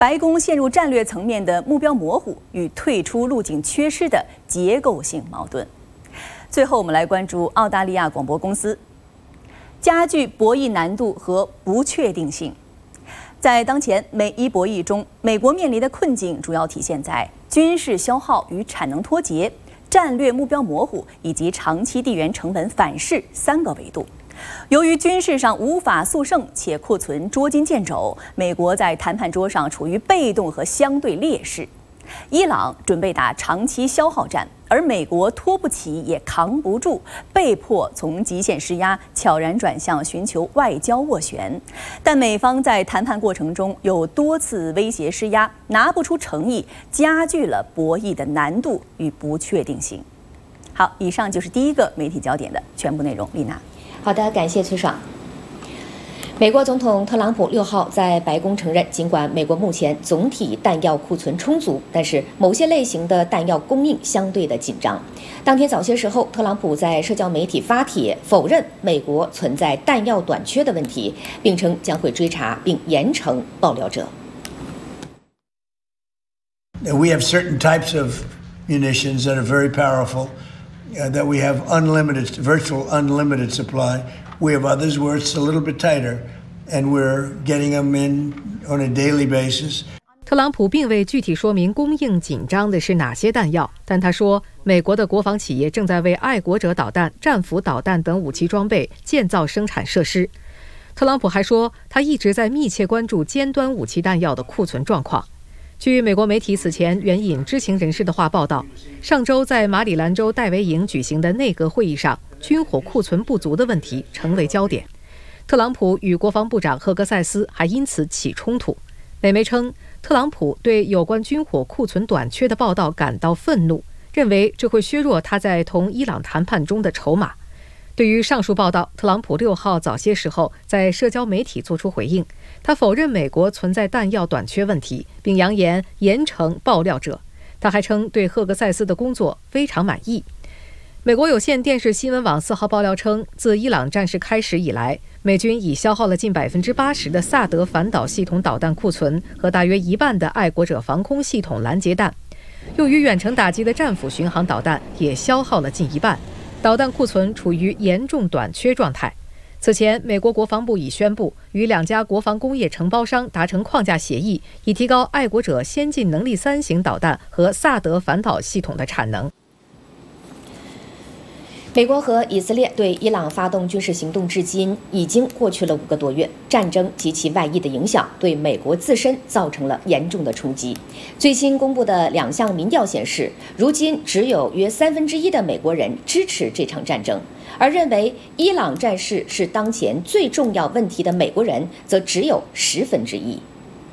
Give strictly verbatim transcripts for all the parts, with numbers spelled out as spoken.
白宫陷入战略层面的目标模糊与退出路径缺失的结构性矛盾。最后，我们来关注澳大利亚广播公司，加剧博弈难度和不确定性。在当前美伊博弈中，美国面临的困境主要体现在军事消耗与产能脱节、战略目标模糊以及长期地缘成本反噬三个维度。由于军事上无法速胜且库存捉襟见肘，美国在谈判桌上处于被动和相对劣势。伊朗准备打长期消耗战，而美国拖不起也扛不住，被迫从极限施压悄然转向寻求外交斡旋。但美方在谈判过程中有多次威胁施压，拿不出诚意，加剧了博弈的难度与不确定性。好，以上就是第一个媒体焦点的全部内容。丽娜。 好的，感谢崔爽。美国总统特朗普六号在白宫承认，尽管美国目前总体弹药库存充足，但是某些类型的弹药供应相对的紧张。当天早些时候，特朗普在社交媒体发帖否认美国存在弹药短缺的问题，并称将会追查并严惩爆料者。 We have certain types of munitions that are very powerful. Uh, that we have unlimited, virtual unlimited supply. We have others where it's a little bit tighter, and we're getting them in on a daily basis. 特朗普并未具体说明供应紧张的是哪些弹药，但他说，美国的国防企业正在为爱国者导弹、战斧导弹等武器装备建造生产设施。特朗普还说，他一直在密切关注尖端武器弹药的库存状况。据美国媒体此前援引知情人士的话报道，上周在马里兰州戴维营举行的内阁会议上，军火库存不足的问题成为焦点。特朗普与国防部长赫格塞斯还因此起冲突。美媒称，特朗普对有关军火库存短缺的报道感到愤怒，认为这会削弱他在同伊朗谈判中的筹码。对于上述报道，特朗普六号早些时候在社交媒体作出回应，他否认美国存在弹药短缺问题，并扬言严惩爆料者。他还称对赫格塞斯的工作非常满意。美国有线电视新闻网四号爆料称，自伊朗战事开始以来，美军已消耗了近百分之八十的萨德反导系统导弹库存和大约一半的爱国者防空系统拦截弹，用于远程打击的战斧巡航导弹也消耗了近一半。导弹库存处于严重短缺状态。此前，美国国防部已宣布与两家国防工业承包商达成框架协议，以提高爱国者先进能力三型导弹和萨德反导系统的产能。 美国和以色列对伊朗发动军事行动至今已经过去了五个多月，战争及其外溢的影响对美国自身造成了严重的冲击。最新公布的两项民调显示，如今只有约三分之一的美国人支持这场战争，而认为伊朗战事是当前最重要问题的美国人则只有十分之一。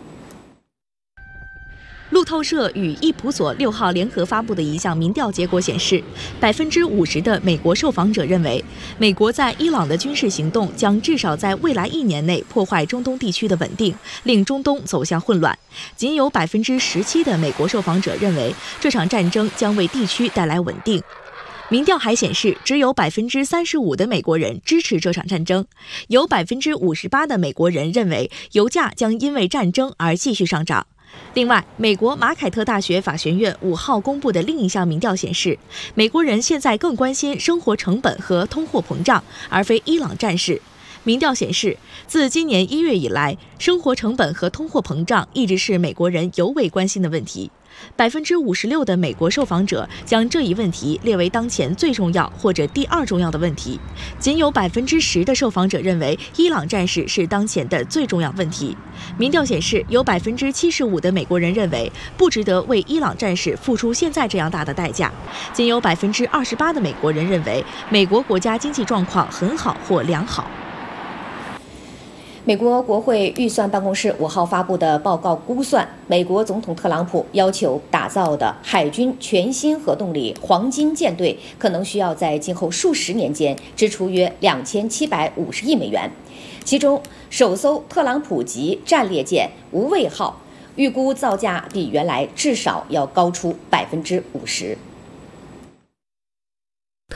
路透社与易普所六号联合发布的一项民调结果显示，百分之五十的美国受访者认为，美国在伊朗的军事行动将至少在未来一年内破坏中东地区的稳定，令中东走向混乱。仅有百分之十七的美国受访者认为，这场战争将为地区带来稳定。民调还显示，只有百分之三十五的美国人支持这场战争，有百分之五十八的美国人认为油价将因为战争而继续上涨。另外，美国马凯特大学法学院五号公布的另一项民调显示，美国人现在更关心生活成本和通货膨胀，而非伊朗战事。民调显示，自今年一月以来，生活成本和通货膨胀一直是美国人尤为关心的问题。百分之五十六的美国受访者将这一问题列为当前最重要或者第二重要的问题，仅有百分之十的受访者认为伊朗战事是当前的最重要问题。民调显示，有百分之七十五的美国人认为不值得为伊朗战事付出现在这样大的代价，仅有百分之二十八的美国人认为美国国家经济状况很好或良好。 美国国会预算办公室五号发布的报告估算，美国总统特朗普要求打造的海军全新核动力黄金舰队可能需要在今后数十年间支出约两千七百五十亿美元，其中首艘特朗普级战列舰无畏号预估造价比原来至少要高出百分之五十。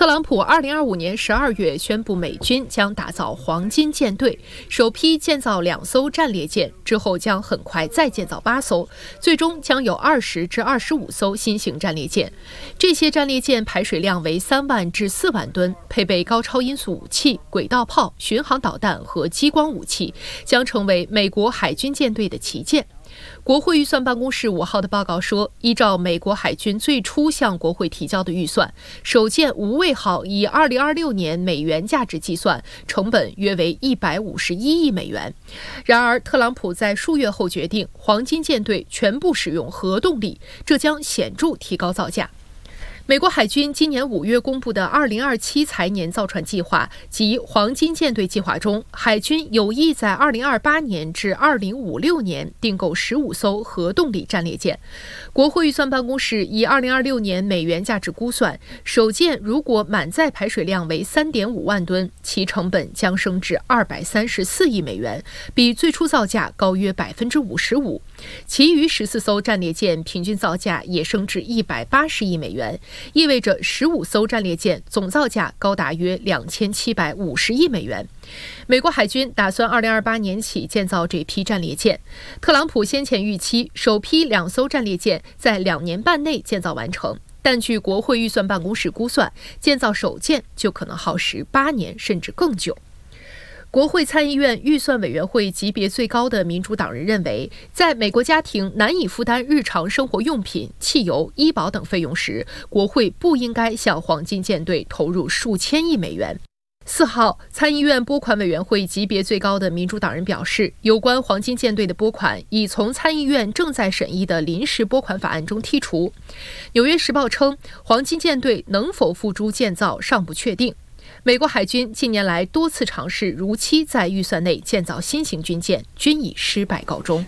特朗普二零二五年十二月宣布，美军将打造黄金舰队，首批建造两艘战列舰，之后将很快再建造八艘，最终将有二十至二十五艘新型战列舰。这些战列舰排水量为三万至四万吨，配备高超音速武器、轨道炮、巡航导弹和激光武器，将成为美国海军舰队的旗舰。国会预算办公室五号的报告说，依照美国海军最初向国会提交的预算，首舰无畏号以二零二六年美元价值计算，成本约为一百五十一亿美元。然而，特朗普在数月后决定，黄金舰队全部使用核动力，这将显著提高造价。美国海军今年五月公布的二零二七财年造船计划及黄金舰队计划中，海军有意在二零二八年至二零五六年订购十五艘核动力战列舰。国会预算办公室以二零二六年美元价值估算，首舰如果满载排水量为三点五万吨，其成本将升至二百三十四亿美元，比最初造价高约百分之五十五。其余十四艘战列舰平均造价也升至一百八十亿美元。意味着十五艘战列舰总造价高达约两千七百五十亿美元。美国海军打算二零二八年起建造这批战列舰。特朗普先前预期首批两艘战列舰在两年半内建造完成，但据国会预算办公室估算，建造首舰就可能耗时八年甚至更久。国会参议院预算委员会级别最高的民主党人认为，在美国家庭难以负担日常生活用品、汽油、医保等费用时，国会不应该向黄金舰队投入数千亿美元。四号，参议院拨款委员会级别最高的民主党人表示，有关黄金舰队的拨款已从参议院正在审议的临时拨款法案中剔除。纽约时报称，黄金舰队能否付诸建造尚不确定。美国海军近年来多次尝试如期在预算内建造新型军舰，均以失败告终。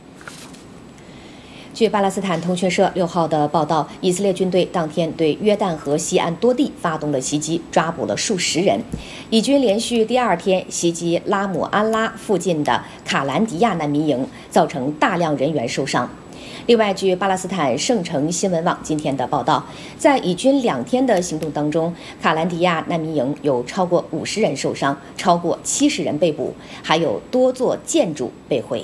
据巴勒斯坦通讯社六号的报道，以色列军队当天对约旦河西岸多地发动了袭击，抓捕了数十人。以军连续第二天袭击拉姆安拉附近的卡兰迪亚难民营，造成大量人员受伤。另外，据巴勒斯坦圣城新闻网今天的报道，在以军两天的行动当中，卡兰迪亚难民营有超过五十人受伤，超过七十人被捕，还有多座建筑被毁。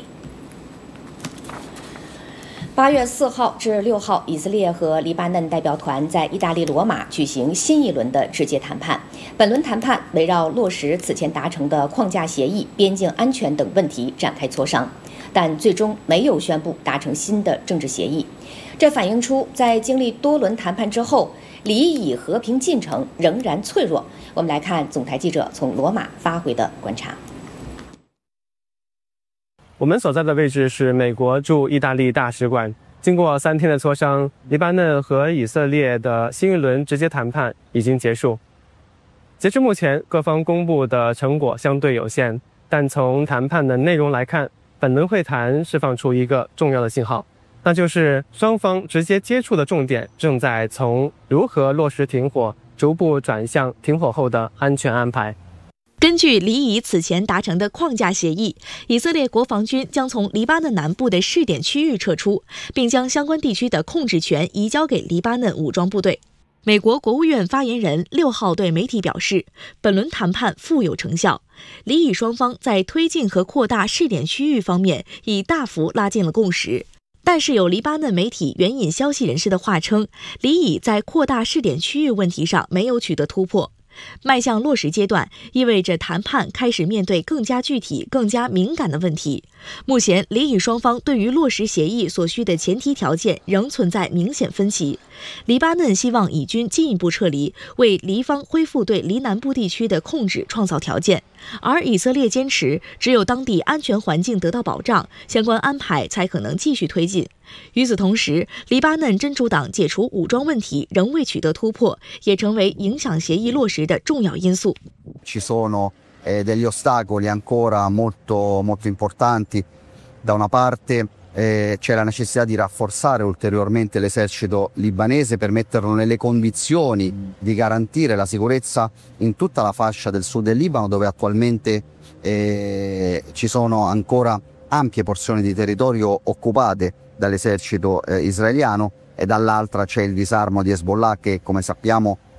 八月四号至六号，以色列和黎巴嫩代表团在意大利罗马举行新一轮的直接谈判。本轮谈判围绕落实此前达成的框架协议、边境安全等问题展开磋商，但最终没有宣布达成新的政治协议。这反映出在经历多轮谈判之后，黎以和平进程仍然脆弱。我们来看总台记者从罗马发回的观察。 我们所在的位置是美国驻意大利大使馆。经过三天的磋商，黎巴嫩和以色列的新一轮直接谈判已经结束。截至目前，各方公布的成果相对有限，但从谈判的内容来看，本轮会谈释放出一个重要的信号，那就是双方直接接触的重点正在从如何落实停火，逐步转向停火后的安全安排。 根据黎以此前达成的框架协议，以色列国防军将从黎巴嫩南部的试点区域撤出，并将相关地区的控制权移交给黎巴嫩武装部队。美国国务院发言人六号对媒体表示，本轮谈判富有成效，黎以双方在推进和扩大试点区域方面已大幅拉近了共识。但是有黎巴嫩媒体援引消息人士的话称，黎以在扩大试点区域问题上没有取得突破。迈向落实阶段，意味着谈判开始面对更加具体、更加敏感的问题。目前，黎以双方对于落实协议所需的前提条件仍存在明显分歧。黎巴嫩希望以军进一步撤离，为黎方恢复对黎南部地区的控制创造条件，而以色列坚持只有当地安全环境得到保障，相关安排才可能继续推进。与此同时，黎巴嫩真主党解除武装问题仍未取得突破，也成为影响协议落实的重要因素。 Ci sono eh, degli ostacoli ancora molto, molto importanti. Da una parte eh, c'è la necessità di rafforzare ulteriormente l'esercito libanese per metterlo nelle condizioni di garantire la sicurezza in tutta la fascia del sud del Libano, dove attualmente eh, ci sono ancora ampie porzioni di territorio occupate dall'esercito eh, israeliano, e dall'altra c'è il disarmo di Hezbollah che, come sappiamo,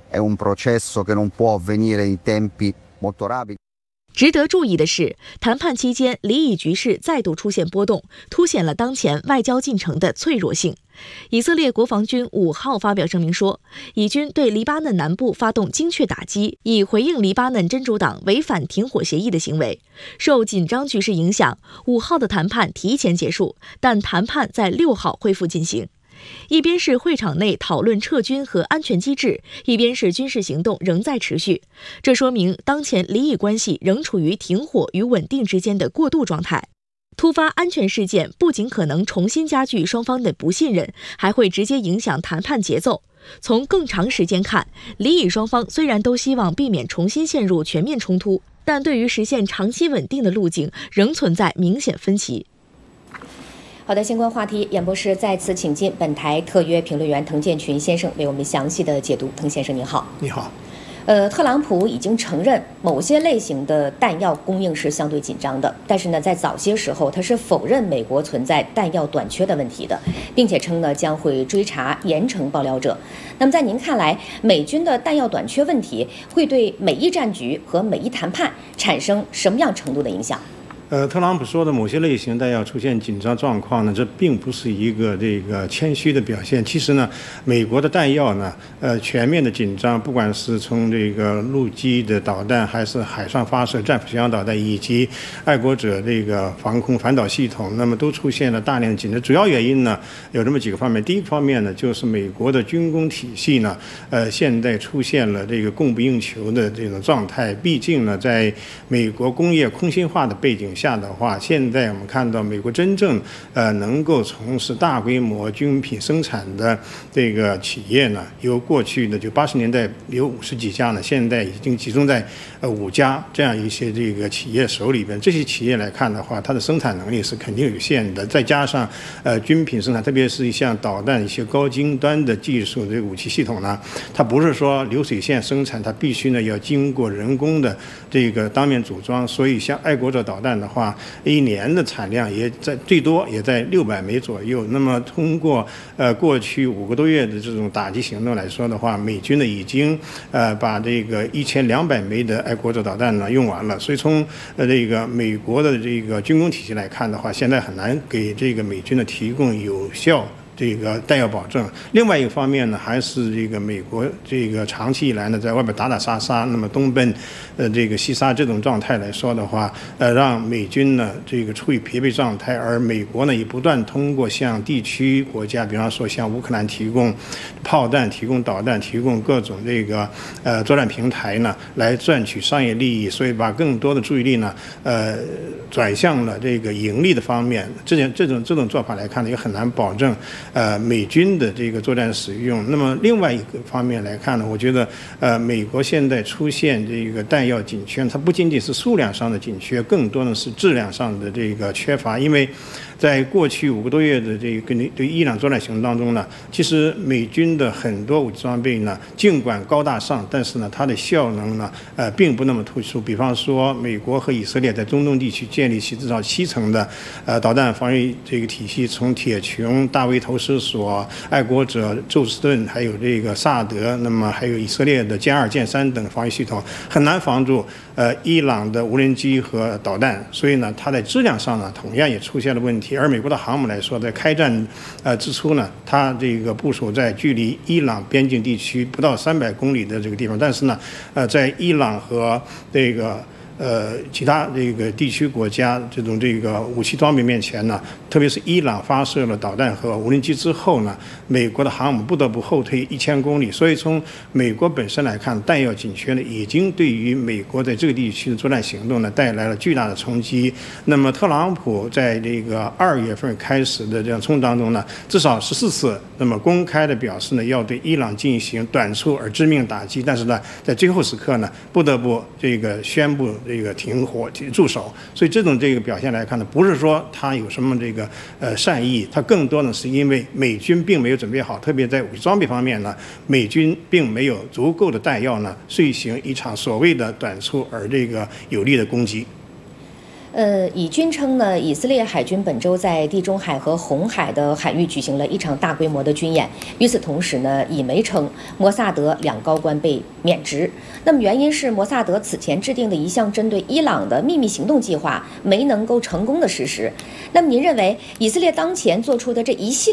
è un processo che non può avvenire in tempi molto rapidi。 值得注意的是，谈判期间黎以局势再度出现波动，凸显了当前外交进程的脆弱性。以色列国防军五号发表声明说，以军对黎巴嫩南部发动精确打击，以回应黎巴嫩真主党违反停火协议的行为。受紧张局势影响，五号的谈判提前结束，但谈判在六号恢复进行。一边是会场内讨论撤军和安全机制，一边是军事行动仍在持续。这说明当前黎以关系仍处于停火与稳定之间的过渡状态。突发安全事件不仅可能重新加剧双方的不信任，还会直接影响谈判节奏。从更长时间看，黎以双方虽然都希望避免重新陷入全面冲突，但对于实现长期稳定的路径仍存在明显分歧。 好的，相关话题，演播室再次请进本台特约评论员滕建群先生为我们详细的解读。滕先生您好。 你好。 呃，特朗普已经承认某些类型的弹药供应是相对紧张的，但是呢，在早些时候他是否认美国存在弹药短缺的问题的，并且称呢将会追查严惩爆料者。那么在您看来，美军的弹药短缺问题会对美伊战局和美伊谈判产生什么样程度的影响？ 呃，特朗普说的某些类型弹药出现紧张状况呢，这并不是一个这个谦虚的表现。其实呢，美国的弹药呢，呃，全面的紧张，不管是从这个陆基的导弹，还是海上发射战斧巡洋导弹，以及爱国者这个防空反导系统，那么都出现了大量的紧张。主要原因呢，有这么几个方面。第一个方面呢，就是美国的军工体系呢，呃，现在出现了这个供不应求的这种状态。毕竟呢，在美国工业空心化的背景下的话，现在我们看到美国真正呃能够从事大规模军品生产的这个企业呢，由过去的就八十年代有五十几家呢，现在已经集中在呃五家这样一些这个企业手里边。这些企业来看的话，它的生产能力是肯定有限的，再加上呃军品生产，特别是像导弹一些高精端的技术这个武器系统呢，它不是说流水线生产，它必须呢要经过人工的这个当面组装。所以像爱国者导弹的话，一年的产量也在最多也在六百枚左右。那么通过呃过去五个多月的这种打击行动来说的话，美军呢已经呃把这个一千两百枚的爱国者导弹呢用完了。所以从呃这个美国的这个军工体系来看的话，现在很难给这个美军呢提供有效这个弹药保证。另外一个方面呢，还是这个美国这个长期以来呢在外边打打杀杀，那么东奔呃这个西杀这种状态来说的话，呃让美军呢这个处于疲惫状态，而美国呢也不断通过向地区国家，比方说向乌克兰提供炮弹、提供导弹、提供各种这个呃作战平台呢，来赚取商业利益，所以把更多的注意力呢呃转向了这个盈利的方面。这种这种这种做法来看呢，也很难保证呃，美军的这个作战使用。那么另外一个方面来看呢，我觉得呃，美国现在出现这个弹药紧缺，它不仅仅是数量上的紧缺，更多的是质量上的这个缺乏。因为在过去五个多月的这个对伊朗作战行动当中呢，其实美军的很多武器装备呢，尽管高大上，但是呢，它的效能呢，呃，并不那么突出。比方说，美国和以色列在中东地区建立起至少七层的呃导弹防御这个体系，从铁穹、大卫投石所、爱国者、宙斯盾，还有这个萨德，那么还有以色列的歼二、歼三等防御系统，很难防住呃伊朗的无人机和导弹。所以呢，它在质量上呢，同样也出现了问题。而美国的航母来说，在开战呃之初呢，它这个部署在距离伊朗边境地区不到三百公里的这个地方，但是呢，呃，在伊朗和这个呃其他这个地区国家这种这个武器装备面前呢，特别是伊朗发射了导弹和无人机之后呢，美国的航母不得不后退一千公里。所以从美国本身来看，弹药紧缺呢，已经对于美国在这个地区的作战行动呢带来了巨大的冲击。那么特朗普在这个二月份开始的这样冲突当中呢，至少十四次那么公开的表示呢，要对伊朗进行短促而致命打击，但是呢，在最后时刻呢，不得不这个宣布这个停火、驻守。所以这种这个表现来看呢，不是说他有什么这个呃善意，他更多的是因为美军并没有准备好，特别在武器装备方面呢，美军并没有足够的弹药呢，遂行一场所谓的短促而这个有力的攻击。 呃，以军称呢，以色列海军本周在地中海和红海的海域举行了一场大规模的军演。与此同时呢，以媒称摩萨德两高官被免职。那么原因是摩萨德此前制定的一项针对伊朗的秘密行动计划没能够成功的实施。那么您认为以色列当前做出的这一系